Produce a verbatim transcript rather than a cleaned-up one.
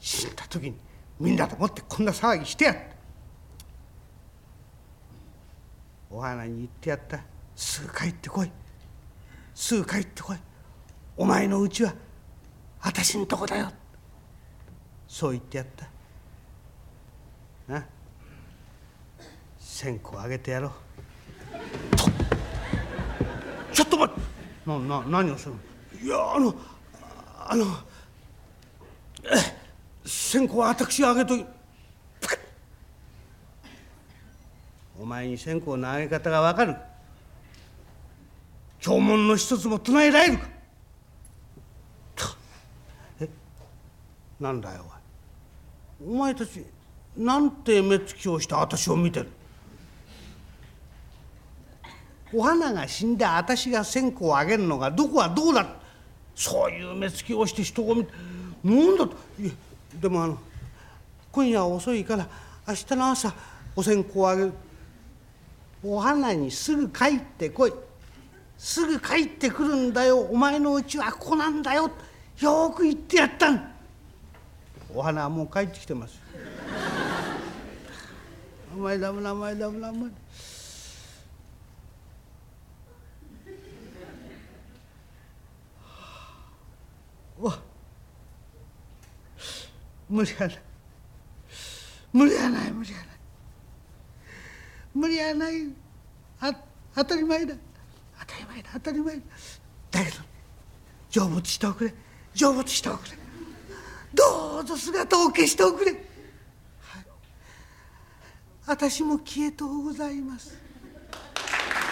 死んだ時にみんなでもってこんな騒ぎしてやった。お花に言ってやった。すぐ帰ってこい、すぐ帰ってこい、お前のうちは私のとこだよ、そう言ってやった。な、線香あげてやろう。ちょっと待って、なな何をするの。いや、あのあの線香は私があげとき。お前に線香のあげ方が分かる？経文の一つも唱えられるか。え、なんだよおい、お前たちなんて目つきをして私を見てる。お花が死んで私が線香をあげるのがどこはどうだ、そういう目つきをして人を見てなんだと。いやでもあの今夜は遅いから明日の朝お線香をあげる。お花にすぐ帰ってこい、すぐ帰ってくるんだよ、お前のうちはここなんだよ、よく言ってやったん。お花はもう帰ってきてます。お前だお前だお前だ。わ、無理やない無理やない無理やない無理やない。あ当たり前だ当たり前だ当たり前だ。だけど成仏しておくれ、成仏しておくれ、どうぞ姿を消しておくれ。はい、私も消えとうございます。